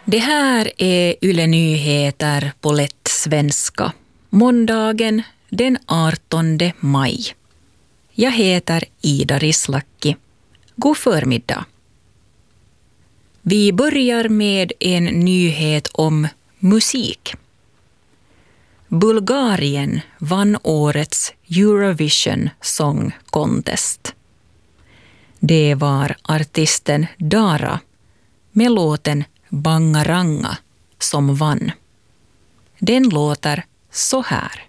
Det här är Yle Nyheter på lätt svenska. Måndagen den 18 maj. Jag heter Ida Rislakki. God förmiddag. Vi börjar med en nyhet om musik. Bulgarien vann årets Eurovision Song Contest. Det var artisten Dara med låten Bangaranga som vann. Den låter så här.